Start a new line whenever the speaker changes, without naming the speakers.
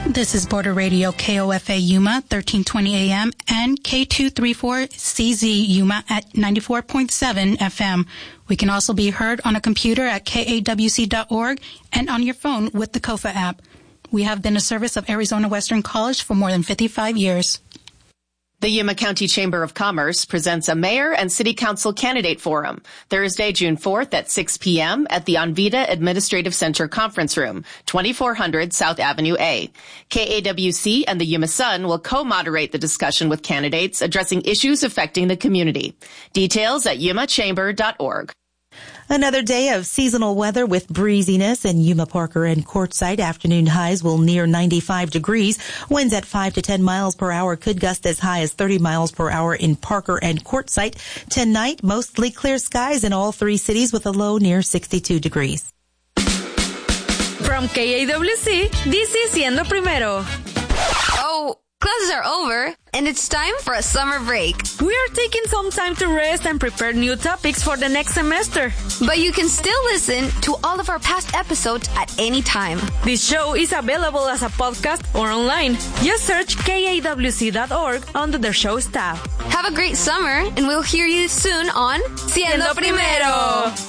This is Border Radio KOFA Yuma, 1320 AM, and K234CZ Yuma at 94.7 FM. We can also be heard on a computer at kawc.org and on your phone with the KOFA app. We have been a service of Arizona Western College for more than 55 years.
The Yuma County Chamber of Commerce presents a mayor and city council candidate forum Thursday, June 4th at 6 p.m. at the Onvita Administrative Center Conference Room, 2400 South Avenue A. KAWC and the Yuma Sun will co-moderate the discussion with candidates addressing issues affecting the community. Details at yumachamber.org.
Another day of seasonal weather with breeziness in Yuma, Parker, and Quartzsite. Afternoon highs will near 95 degrees. Winds at 5 to 10 miles per hour could gust as high as 30 miles per hour in Parker and Quartzsite. Tonight, mostly clear skies in all three cities with a low near 62 degrees.
From KAWC, this is Siendo Primero.
Oh, classes are over, and it's time for a summer break.
We are taking some time to rest and prepare new topics for the next semester.
But you can still listen to all of our past episodes at any time.
This show is available as a podcast or online. Just search kawc.org under the show's tab.
Have a great summer, and we'll hear you soon on Siendo Primero.